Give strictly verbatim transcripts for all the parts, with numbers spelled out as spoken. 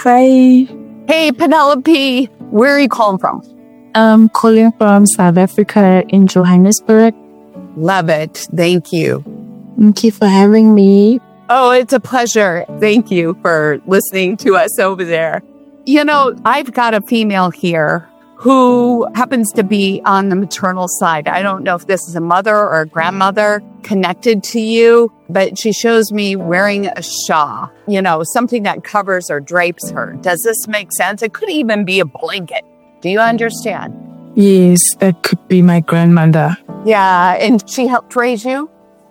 Hi. Hey, Penelope. Where are you calling from? I'm calling from South Africa in Johannesburg. Love it. Thank you. Thank you for having me. Oh, it's a pleasure. Thank you for listening to us over there. You know, I've got a female here who happens to be on the maternal side. I don't know if this is a mother or a grandmother connected to you, but she shows me wearing a shawl, you know, something that covers or drapes her. Does this make sense? It could even be a blanket. Do you understand? Yes, that could be my grandmother. Yeah, and she helped raise you?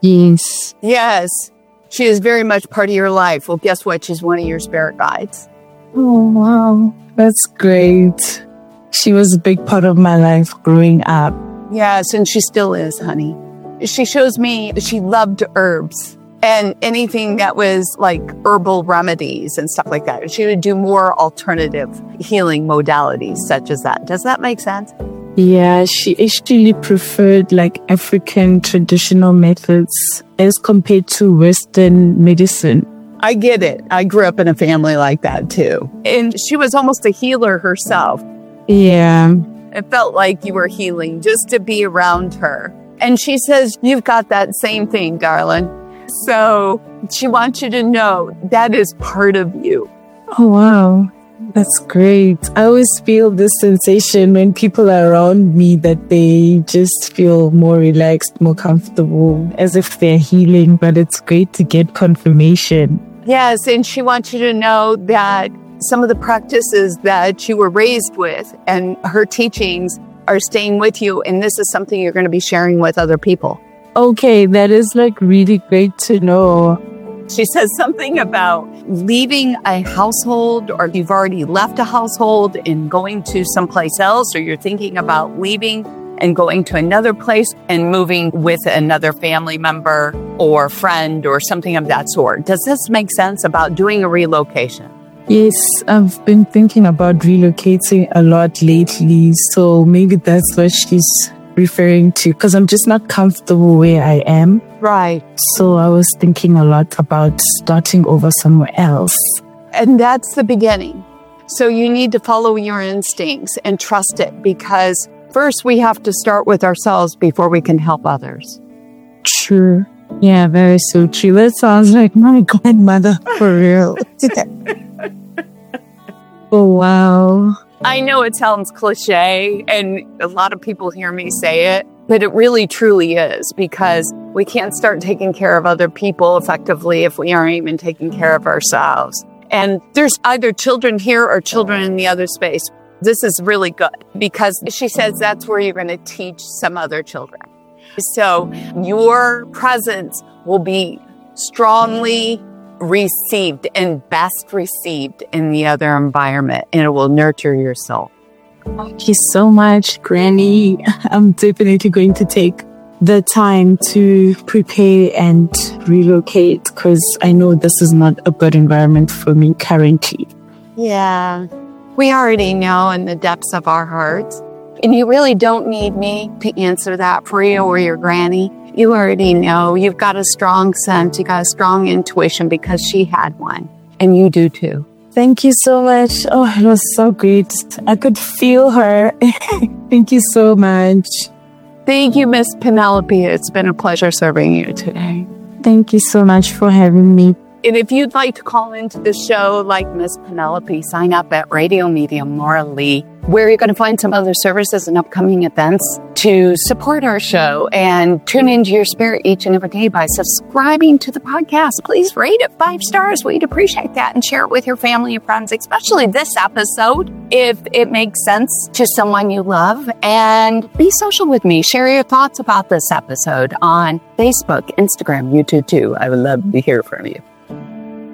Yes. Yes. She is very much part of your life. Well, guess what? She's one of your spirit guides. Oh, wow. That's great. She was a big part of my life growing up. Yes, and she still is, honey. She shows me she loved herbs and anything that was like herbal remedies and stuff like that. She would do more alternative healing modalities such as that. Does that make sense? Yeah, she actually preferred like African traditional methods as compared to Western medicine. I get it. I grew up in a family like that too. And she was almost a healer herself. Yeah. It felt like you were healing just to be around her. And she says, you've got that same thing, darling. So she wants you to know that is part of you. Oh, wow. That's great. I always feel this sensation when people are around me that they just feel more relaxed, more comfortable, as if they're healing. But it's great to get confirmation. Yes, and she wants you to know that some of the practices that you were raised with and her teachings are staying with you. And this is something you're going to be sharing with other people. Okay, that is like really great to know. She says something about leaving a household, or you've already left a household and going to someplace else, or you're thinking about leaving and going to another place and moving with another family member or friend or something of that sort. Does this make sense about doing a relocation? Yes, I've been thinking about relocating a lot lately, so maybe that's what she's referring to, because I'm just not comfortable where I am. Right. So I was thinking a lot about starting over somewhere else. And that's the beginning. So you need to follow your instincts and trust it, because first we have to start with ourselves before we can help others. True. Yeah, very so true. That sounds like my grandmother, for real. Oh, wow. I know it sounds cliche, and a lot of people hear me say it, but it really truly is, because we can't start taking care of other people effectively if we aren't even taking care of ourselves. And there's either children here or children in the other space. This is really good, because she says that's where you're going to teach some other children. So your presence will be strongly received and best received in the other environment, and it will nurture your soul. Thank you so much, Granny. I'm definitely going to take the time to prepare and relocate, because I know this is not a good environment for me currently. Yeah, we already know in the depths of our hearts. And you really don't need me to answer that for you or your granny. You already know. You've got a strong sense. You got a strong intuition, because she had one. And you do too. Thank you so much. Oh, it was so great. I could feel her. Thank you so much. Thank you, Miss Penelope. It's been a pleasure serving you today. Thank you so much for having me. And if you'd like to call into the show like Miss Penelope, sign up at Radio Medium Laura Lee, where you're going to find some other services and upcoming events to support our show, and tune into your spirit each and every day by subscribing to the podcast. Please rate it five stars. We'd appreciate that, and share it with your family and friends, especially this episode, if it makes sense to someone you love. And be social with me. Share your thoughts about this episode on Facebook, Instagram, YouTube too. I would love to hear from you.